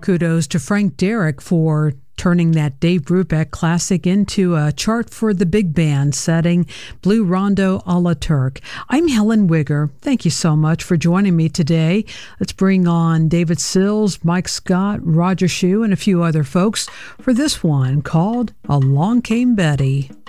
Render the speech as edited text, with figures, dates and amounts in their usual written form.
kudos to Frank Derrick for turning that Dave Brubeck classic into a chart for the big band setting, Blue Rondo a la Turk. I'm Helen Wigger. Thank you so much for joining me today. Let's bring on David Sills, Mike Scott, Roger Shue, and a few other folks for this one called Along Came Betty.